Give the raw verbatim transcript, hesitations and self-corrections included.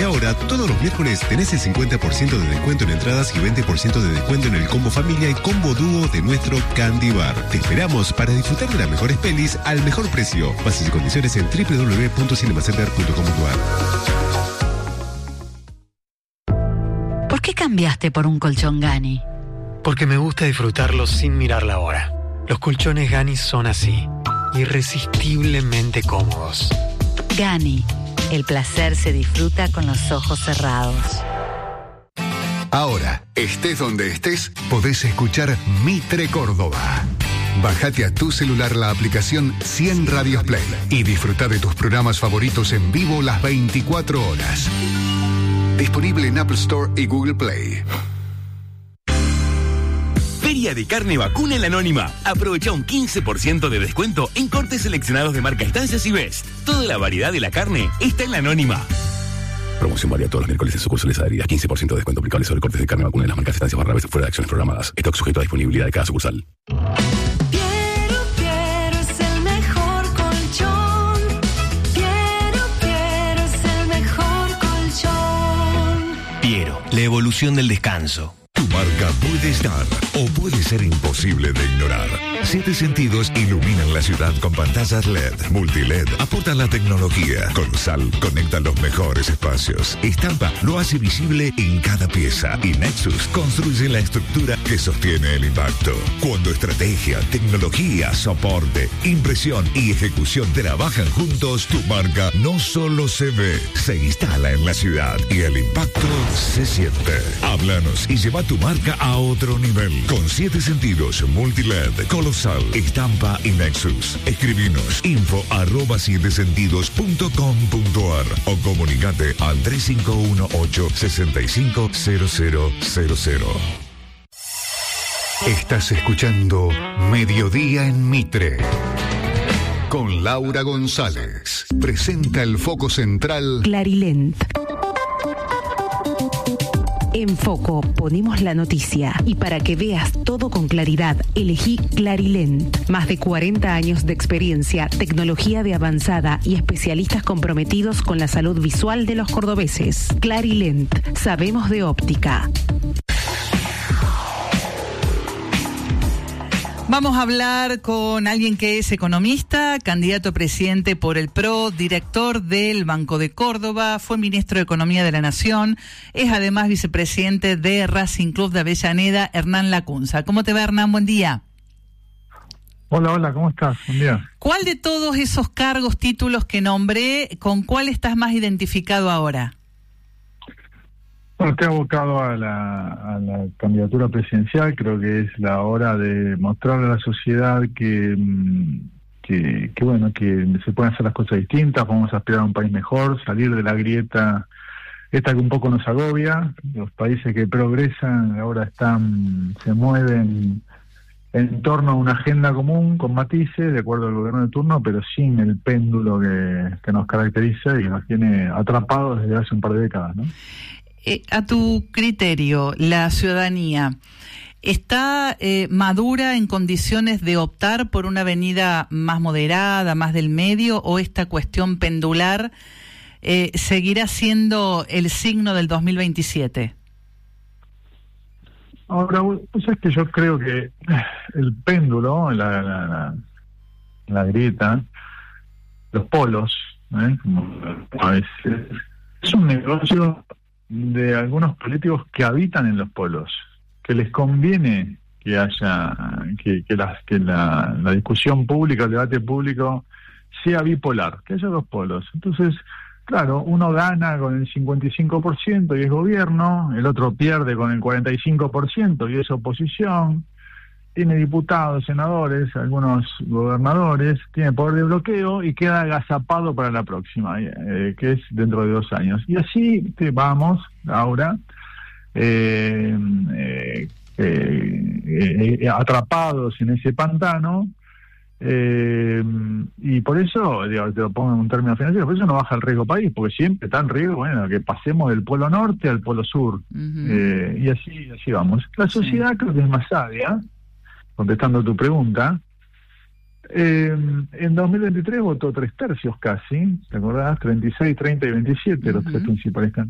porque ahora todos los miércoles tenés el cincuenta por ciento de descuento en entradas y veinte por ciento de descuento en el combo familia y combo dúo de nuestro Candy Bar. Te esperamos para disfrutar de las mejores pelis al mejor precio. Bases y condiciones en doble u doble u doble u punto cinemacenter punto com punto a r. ¿Por qué cambiaste por un colchón Gani? Porque me gusta disfrutarlo sin mirar la hora. Los colchones Gani son así, irresistiblemente cómodos. Gani, el placer se disfruta con los ojos cerrados. Ahora, estés donde estés, podés escuchar Mitre Córdoba. Bájate a tu celular la aplicación cien Radios Play y disfruta de tus programas favoritos en vivo las veinticuatro horas. Disponible en Apple Store y Google Play. Feria de Carne Vacuna en la Anónima. Aprovecha un quince por ciento de descuento en cortes seleccionados de marca Estancias y Best. Toda la variedad de la carne está en la Anónima. Promoción válida todos los miércoles en sucursales adheridas. quince por ciento de descuento aplicable sobre cortes de carne vacuna en las marcas Estancias Barra Best fuera de acciones programadas. Stock sujeto a disponibilidad de cada sucursal. Piero, Piero es el mejor colchón. Piero, Piero es el mejor colchón. Piero, la evolución del descanso. Tu marca puede estar o puede ser imposible de ignorar. Siete Sentidos iluminan la ciudad con pantallas L E D, multi-L E D, aportan la tecnología. Con Sal conectan los mejores espacios. Estampa lo hace visible en cada pieza. Y Nexus construye la estructura que sostiene el impacto. Cuando estrategia, tecnología, soporte, impresión y ejecución trabajan juntos, tu marca no solo se ve, se instala en la ciudad y el impacto se siente. Háblanos y lleva tu marca a otro nivel. Con Siete Sentidos, multi-L E D, Colosal, Estampa y Nexus. Escribinos info arroba siete sentidos punto com punto a r o comunicate al tres cinco uno ocho seis cinco cero cero cero cero. Estás escuchando Mediodía en Mitre. Con Laura González. Presenta el foco central Clarilent. En Foco ponemos la noticia y para que veas todo con claridad, elegí Clarilent. Más de cuarenta años de experiencia, tecnología de avanzada y especialistas comprometidos con la salud visual de los cordobeses. Clarilent, sabemos de óptica. Vamos a hablar con alguien que es economista, candidato a presidente por el P R O, director del Banco de Córdoba, fue ministro de Economía de la Nación, es además vicepresidente de Racing Club de Avellaneda, Hernán Lacunza. ¿Cómo te va, Hernán? Buen día. Hola, hola, ¿cómo estás? Buen día. ¿Cuál de todos esos cargos, títulos que nombré, con cuál estás más identificado ahora? Bueno, estoy abocado a la, a la candidatura presidencial. Creo que es la hora de mostrarle a la sociedad que, que, que bueno, que se pueden hacer las cosas distintas, vamos a aspirar a un país mejor, salir de la grieta esta que un poco nos agobia. Los países que progresan ahora están, se mueven en torno a una agenda común con matices, de acuerdo al gobierno de turno, pero sin el péndulo que, que nos caracteriza y que nos tiene atrapados desde hace un par de décadas, ¿no? Eh, a tu criterio, la ciudadanía ¿está eh, madura en condiciones de optar por una avenida más moderada, más del medio, o esta cuestión pendular eh, seguirá siendo el signo del dos mil veintisiete? Ahora, pues es que yo creo que el péndulo, la, la, la, la grieta, los polos, ¿eh? Como a veces, es un negocio de algunos políticos que habitan en los polos, que les conviene que haya, que, que, las, que la, la discusión pública, el debate público sea bipolar, que haya dos polos. Entonces, claro, uno gana con el cincuenta y cinco por ciento y es gobierno, el otro pierde con el cuarenta y cinco por ciento y es oposición, tiene diputados, senadores, algunos gobernadores, tiene poder de bloqueo y queda agazapado para la próxima, eh, que es dentro de dos años. Y así te vamos ahora eh, eh, eh, eh, atrapados en ese pantano, eh, y por eso, digo, te lo pongo en un término financiero, por eso no baja el riesgo país, porque siempre está en riesgo, bueno, que pasemos del polo norte al polo sur, uh-huh. eh, y así, así vamos. La sociedad sí. Creo que es más sabia. Contestando tu pregunta, eh, en dos mil veintitrés votó tres tercios casi, ¿te acordás? treinta y seis, treinta y veintisiete, uh-huh. Los tres principales candidatos.